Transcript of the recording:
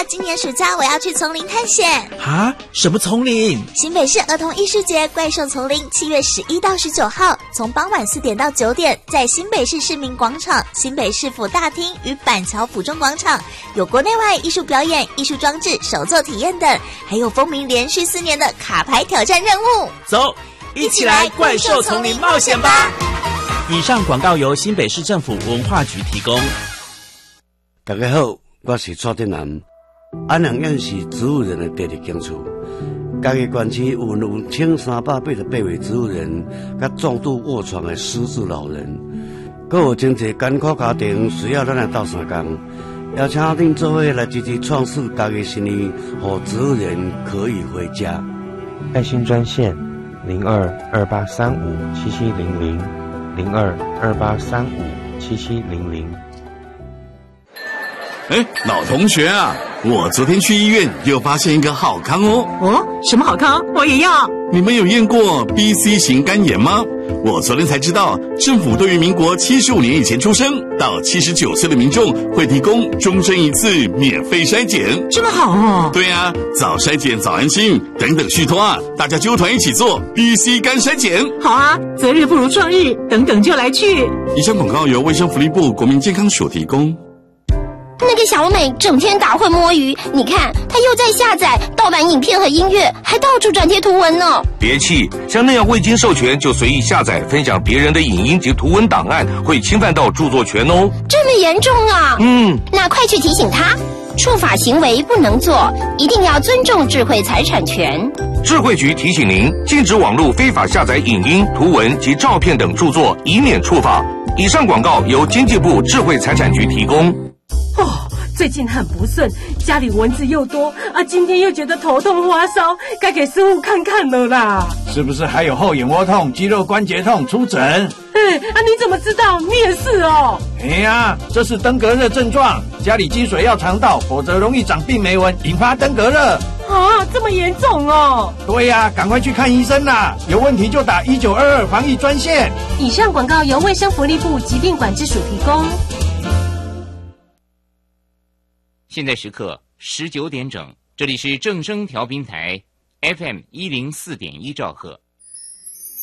今年暑假我要去丛林探险。 啊？什么丛林？ 新北市儿童艺术节怪兽丛林7月11到19号，从傍晚4点到9点，在新北市市民广场、新北市府大厅与板桥府中广场，有国内外艺术表演、艺术装置、手作体验等，还有风靡连续4年的卡牌挑战任务。 走，一起来怪兽丛林冒险吧！以上广告由新北市政府文化局提供。 大家好，我是蔡振南。安良院是植物人的第二间厝，家己园区有1388位植物人，甲重度卧床的失智老人，还有真侪艰苦家庭需要咱来斗相共，邀请恁做伙来积极创设家己新年，让植物人可以回家。 爱心专线0228357700，0228357700。 老同学啊，我昨天去医院又发现一个好康哦。 哦，什么好康？我也要。 你们有验过 BC 型肝炎吗？我昨天才知道，政府对于民国75年以前出生到79岁的民众会提供终身一次免费筛检。 这么好哦。 对啊，早筛检早安心，等等续托啊，大家揪团一起做 BC 肝筛检。 好啊，择日不如撞日，等等就来去。 以上广告由卫生福利部国民健康署提供。 那个小美整天打混摸鱼，你看她又在下载盗版影片和音乐，还到处转贴图文呢。 别气，像那样未经授权就随意下载分享别人的影音及图文档案，会侵犯到著作权哦。 这么严重啊？那快去提醒她，触法行为不能做，一定要尊重智慧财产权。 智慧局提醒您，禁止网络非法下载影音、图文及照片等著作，以免触法。以上广告由经济部智慧财产局提供。 最近很不顺，家里蚊子又多啊，今天又觉得头痛发烧，该给师傅看看了啦。 是不是还有后眼窝痛、肌肉关节痛？出诊。 你怎么知道？你也是哦。 这是登革热症状，家里积水要常倒，否则容易长病媒蚊，引发登革热。 啊，这么严重哦。 对呀，赶快去看医生啦，有问题就打1922防疫专线。 以上广告由卫生福利部疾病管制署提供。 现在时刻19点整，这里是正声调频台 FM104.1兆赫。